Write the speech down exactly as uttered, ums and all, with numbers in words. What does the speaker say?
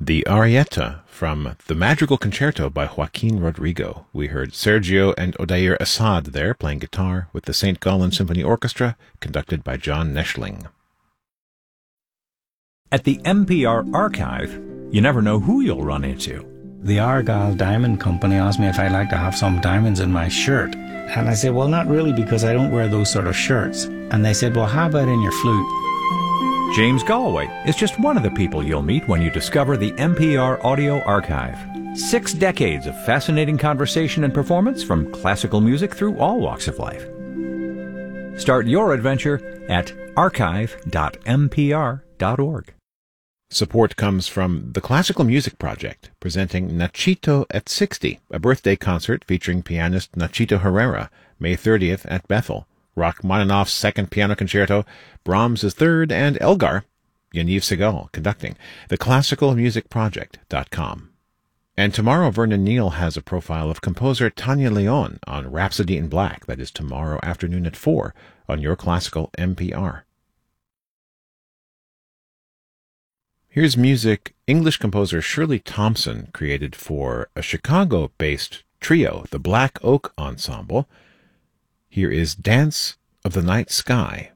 The Arietta from the Madrigal Concerto by Joaquin Rodrigo. We heard Sergio and Odair Assad there playing guitar with the Saint Gallen Symphony Orchestra, conducted by John Neschling. At the N P R Archive, you never know who you'll run into. The Argyle Diamond Company asked me if I'd like to have some diamonds in my shirt. And I said, well, not really, because I don't wear those sort of shirts. And they said, well, how about in your flute? James Galway is just one of the people you'll meet when you discover the N P R Audio Archive. Six decades of fascinating conversation and performance from classical music through all walks of life. Start your adventure at archive dot n p r dot org. Support comes from the Classical Music Project, presenting Nachito at sixty, a birthday concert featuring pianist Nachito Herrera, May thirtieth at Bethel. Rachmaninoff's Second Piano Concerto, Brahms' Third, and Elgar, Yaniv Segal, conducting. the classical music project dot com. And tomorrow, Vernon Neal has a profile of composer Tanya Leon on Rhapsody in Black. That is tomorrow afternoon at four on Your Classical N P R. Here's music English composer Shirley Thompson created for a Chicago-based trio, the Black Oak Ensemble. Here is Dance of the Night Sky.